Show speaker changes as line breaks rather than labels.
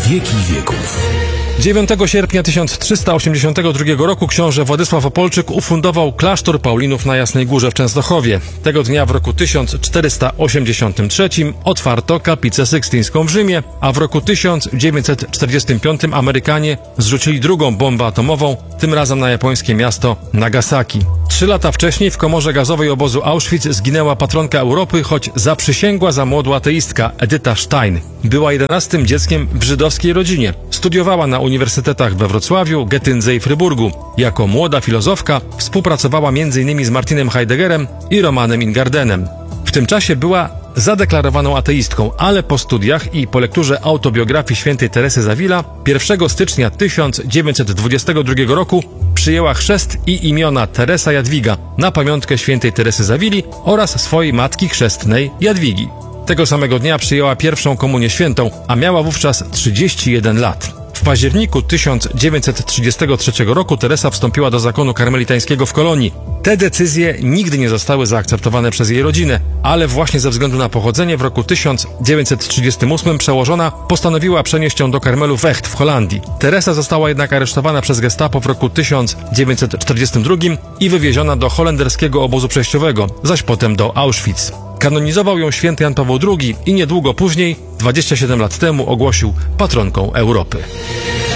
wieki wieków.
9 sierpnia 1382 roku książę Władysław Opolczyk ufundował klasztor Paulinów na Jasnej Górze w Częstochowie. Tego dnia w roku 1483 otwarto kaplicę sykstyńską w Rzymie, a w roku 1945 Amerykanie zrzucili drugą bombę atomową, tym razem na japońskie miasto Nagasaki. 3 lata wcześniej w komorze gazowej obozu Auschwitz zginęła patronka Europy, choć zaprzysięgła za młodu ateistka Edyta Stein. Była 11. dzieckiem w żydowskiej rodzinie. Studiowała na uniwersytetach we Wrocławiu, Getyndze i Fryburgu. Jako młoda filozofka współpracowała m.in. z Martinem Heideggerem i Romanem Ingardenem. W tym czasie była zadeklarowaną ateistką, ale po studiach i po lekturze autobiografii świętej Teresy z Avila 1 stycznia 1922 roku przyjęła chrzest i imiona Teresa Jadwiga na pamiątkę świętej Teresy z Avili oraz swojej matki chrzestnej Jadwigi. Tego samego dnia przyjęła pierwszą komunię świętą, a miała wówczas 31 lat. W październiku 1933 roku Teresa wstąpiła do zakonu karmelitańskiego w Kolonii. Te decyzje nigdy nie zostały zaakceptowane przez jej rodzinę, ale właśnie ze względu na pochodzenie w roku 1938 przełożona postanowiła przenieść ją do Karmelu Vecht w Holandii. Teresa została jednak aresztowana przez Gestapo w roku 1942 i wywieziona do holenderskiego obozu przejściowego, zaś potem do Auschwitz. Kanonizował ją święty Jan Paweł II i niedługo później, 27 lat temu, ogłosił patronką Europy.